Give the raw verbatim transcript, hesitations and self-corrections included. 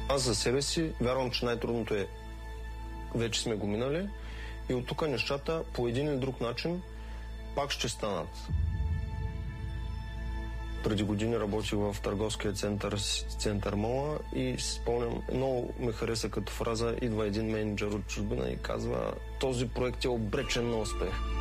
Аз за себе си вярвам, че най-трудното е вече сме го минали и от тук нещата по един или друг начин пак ще станат. Преди години работих в търговския център, център Мола и си спомням, много ми хареса като фраза, идва един мениджър от чужбина и казва: този проект е обречен на успех.